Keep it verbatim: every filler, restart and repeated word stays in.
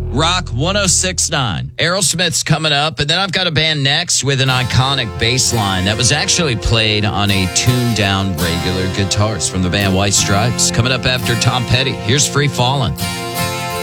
Rock one oh six point nine. Aerosmith's coming up, and then I've got a band next with an iconic bass line that was actually played on a tuned-down regular guitars from the band White Stripes. Coming up after Tom Petty, here's Free Fallin'.